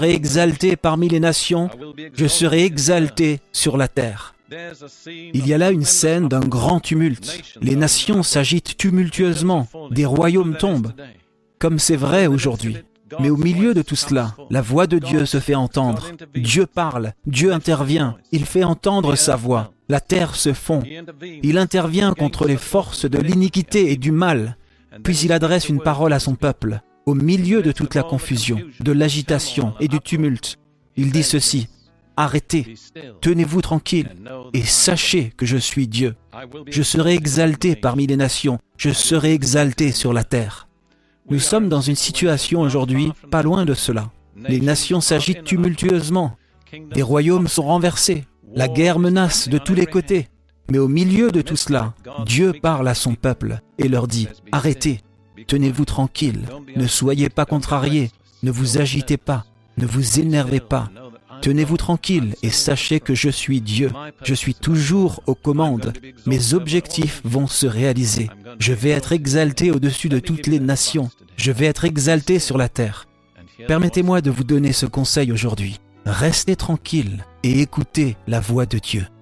serai exalté parmi les nations, je serai exalté sur la terre. Il y a là une scène d'un grand tumulte. Les nations s'agitent tumultueusement, des royaumes tombent, comme c'est vrai aujourd'hui. Mais au milieu de tout cela, la voix de Dieu se fait entendre. Dieu parle, Dieu intervient, il fait entendre sa voix. La terre se fond. Il intervient contre les forces de l'iniquité et du mal. Puis il adresse une parole à son peuple. Au milieu de toute la confusion, de l'agitation et du tumulte, il dit ceci: « Arrêtez, tenez-vous tranquille et sachez que je suis Dieu. Je serai exalté parmi les nations, je serai exalté sur la terre. » Nous sommes dans une situation aujourd'hui pas loin de cela. Les nations s'agitent tumultueusement. Des royaumes sont renversés. La guerre menace de tous les côtés. Mais au milieu de tout cela, Dieu parle à son peuple et leur dit: « Arrêtez, tenez-vous tranquille, ne soyez pas contrariés, ne vous agitez pas, ne vous énervez pas. Tenez-vous tranquille et sachez que je suis Dieu. Je suis toujours aux commandes. Mes objectifs vont se réaliser. Je vais être exalté au-dessus de toutes les nations. Je vais être exalté sur la terre. » Permettez-moi de vous donner ce conseil aujourd'hui. Restez tranquille et écoutez la voix de Dieu.